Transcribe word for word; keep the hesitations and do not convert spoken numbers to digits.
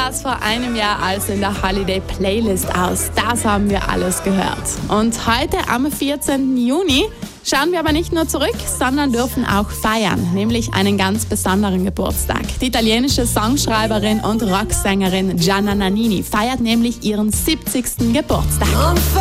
das vor einem Jahr also in der Holiday Playlist aus? Das haben wir alles gehört. Und heute am vierzehnten Juni schauen wir aber nicht nur zurück, sondern dürfen auch feiern, nämlich einen ganz besonderen Geburtstag. Die italienische Songschreiberin und Rocksängerin Gianna Nannini feiert nämlich ihren siebzigsten Geburtstag.